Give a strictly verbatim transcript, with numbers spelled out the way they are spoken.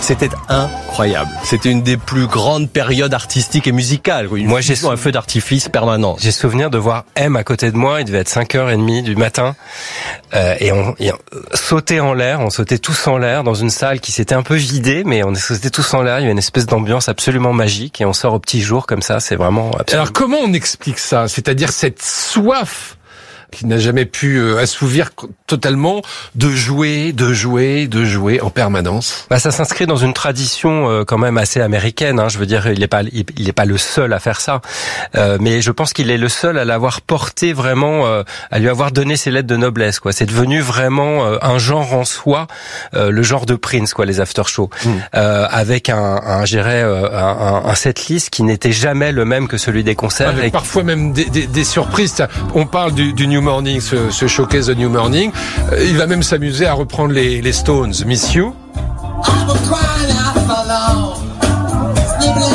C'était incroyable. C'était une des plus grandes périodes artistiques et musicales. Une Moi, j'ai sou- un feu d'artifice permanent. J'ai souvenir de voir M à côté de moi. Il devait être cinq heures trente du matin. Euh, et on, et on sautait en l'air. On sautait tous en l'air dans une salle qui s'était un peu vidée, mais on sautait tous en l'air. Il y avait une espèce d'ambiance absolument magique. Et on sort au petit jour comme ça. C'est vraiment absolument... Alors comment on explique ça? C'est-à-dire cette soif qui n'a jamais pu euh, assouvir totalement de jouer, de jouer, de jouer en permanence. Bah, ça s'inscrit dans une tradition euh, quand même assez américaine. Hein. Je veux dire, il n'est pas, il, il est pas le seul à faire ça, euh, mais je pense qu'il est le seul à l'avoir porté vraiment, euh, à lui avoir donné ses lettres de noblesse. Quoi, c'est devenu vraiment euh, un genre en soi, euh, le genre de Prince, quoi, les after shows, mmh. euh, avec un, un, je dirais, euh, un, un setlist qui n'était jamais le même que celui des concerts. Avec et... parfois même des, des, des surprises. On parle du, du New Morning, ce, ce showcase de New Morning. Il va même s'amuser à reprendre les, les Stones, Miss You.